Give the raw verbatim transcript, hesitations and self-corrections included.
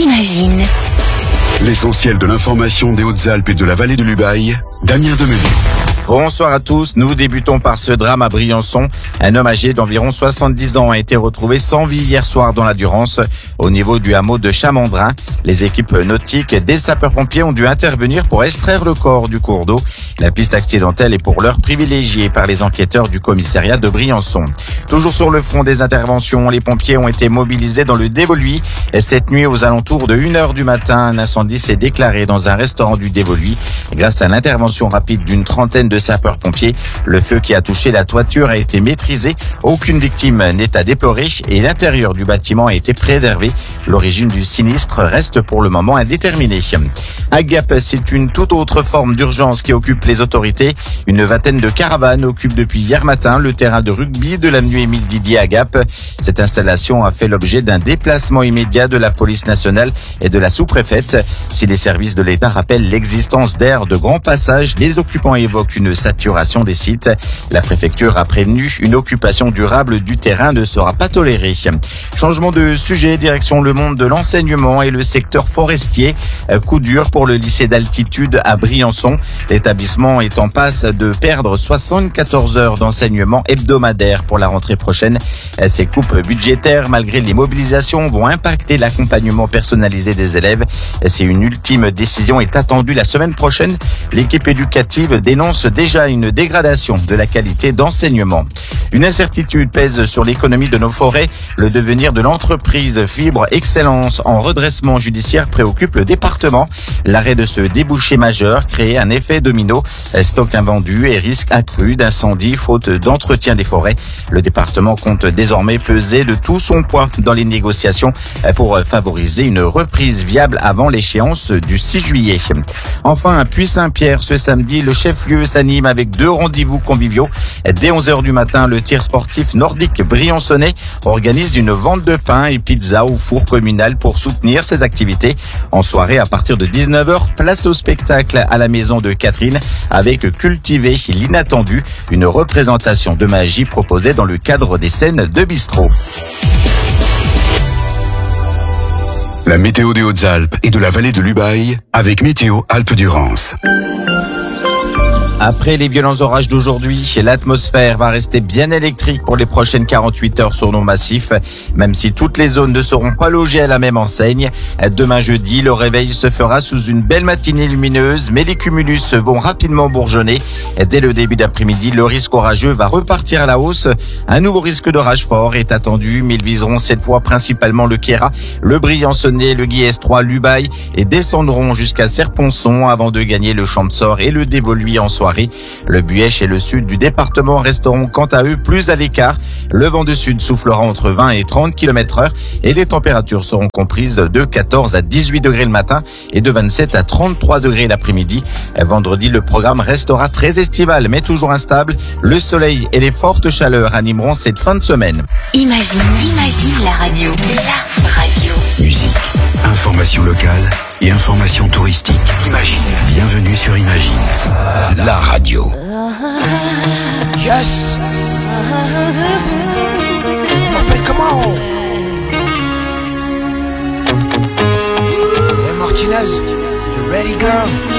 Imagine. L'essentiel de l'information des Hautes-Alpes et de la vallée de l'Ubaye, Damien Demenu. Bonsoir à tous, nous débutons par ce drame à Briançon. Un homme âgé d'environ soixante-dix ans a été retrouvé sans vie hier soir dans la Durance, au niveau du hameau de Chamandrin. Les équipes nautiques des sapeurs-pompiers ont dû intervenir pour extraire le corps du cours d'eau. La piste accidentelle est pour l'heure privilégiée par les enquêteurs du commissariat de Briançon. Toujours sur le front des interventions, les pompiers ont été mobilisés dans le Dévoluy. Cette nuit, aux alentours de une heure du matin, un incendie s'est déclaré dans un restaurant du Dévoluy. Grâce à l'intervention rapide d'une trentaine de sapeurs-pompiers, le feu qui a touché la toiture a été maîtrisé. Aucune victime n'est à déplorer et l'intérieur du bâtiment a été préservé. L'origine du sinistre reste pour le moment indéterminée. À Gap, c'est une toute autre forme d'urgence qui occupe les autorités. Une vingtaine de caravanes occupent depuis hier matin le terrain de rugby de l'avenue Émile Didier à Gap. Cette installation a fait l'objet d'un déplacement immédiat de la police nationale et de la sous-préfète. Si les services de l'État rappellent l'existence d'aires de grand passage, les occupants évoquent une saturation des sites. La préfecture a prévenu, une occupation durable du terrain ne sera pas tolérée. Changement de sujet, direction le monde de l'enseignement et le secteur forestier. Coup dur pour le lycée d'altitude à Briançon. L'établissement est en passe de perdre soixante-quatorze heures d'enseignement hebdomadaire pour la rentrée prochaine. Ces coupes budgétaires, malgré les mobilisations, vont impacter l'accompagnement personnalisé des élèves. Si une ultime décision est attendue la semaine prochaine, l'équipe éducative dénonce déjà une dégradation de la qualité d'enseignement. Une incertitude pèse sur l'économie de nos forêts. Le devenir de l'entreprise Fibre Excellence en redressement judiciaire préoccupe le département. L'arrêt de ce débouché majeur crée un effet domino. Stock invendu et risque accru d'incendie faute d'entretien des forêts. Le département compte désormais peser de tout son poids dans les négociations pour favoriser une reprise viable avant l'échéance du six juillet. Enfin, à Puy-Saint-Pierre, ce samedi, le chef-lieu s'anime avec deux rendez-vous conviviaux. Dès onze heures du matin, le tir sportif nordique briançonnais organise une vente de pain et pizza au four communal pour soutenir ses activités. En soirée, à partir de dix-neuf heures, place au spectacle à la maison de Catherine avec Cultiver l'inattendu, une représentation de magie proposée dans le cadre des scènes de bistrot. La météo des Hautes-Alpes et de la vallée de l'Ubaye avec Météo Alpes-Durance. Après les violents orages d'aujourd'hui, l'atmosphère va rester bien électrique pour les prochaines quarante-huit heures sur nos massifs, même si toutes les zones ne seront pas logées à la même enseigne. Demain jeudi, le réveil se fera sous une belle matinée lumineuse, mais les cumulus vont rapidement bourgeonner. Dès le début d'après-midi, le risque orageux va repartir à la hausse. Un nouveau risque d'orage fort est attendu, mais ils viseront cette fois principalement le Queyras, le Briançonnais, le Guillestrois, l'Ubaye et descendront jusqu'à Serponçon avant de gagner le Champsaur et le Dévoluy en soirée. Le Buèche et le sud du département resteront quant à eux plus à l'écart. Le vent de sud soufflera entre vingt et trente kilomètres heure et les températures seront comprises de quatorze à dix-huit degrés le matin et de vingt-sept à trente-trois degrés l'après-midi. Vendredi, le programme restera très estival mais toujours instable. Le soleil et les fortes chaleurs animeront cette fin de semaine. Imagine, imagine la radio. La radio. Musique, information locale et information touristique. Imagine. Bienvenue sur Imagine, la radio. Yes. M'appelle comment? Hey Martinez, you ready girl?